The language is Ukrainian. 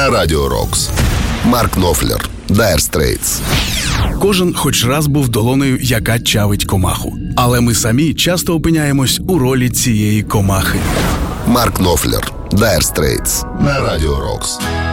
на Радіо Рокс. Марк Knopfler, Dire Straits. Кожен хоч раз був долонею, яка чавить комаху. Але ми самі часто опиняємось у ролі цієї комахи. Марк Knopfler, Dire Straits на Радіо Рокс.